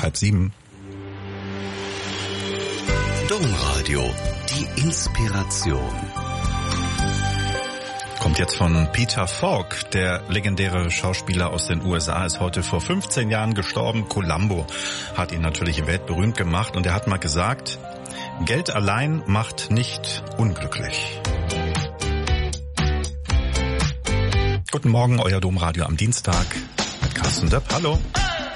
6:30. Domradio, die Inspiration. Kommt jetzt von Peter Falk. Der legendäre Schauspieler aus den USA ist heute vor 15 Jahren gestorben. Columbo hat ihn natürlich weltberühmt gemacht und er hat mal gesagt, Geld allein macht nicht unglücklich. Guten Morgen, euer Domradio am Dienstag mit Carsten Döpp. Hallo.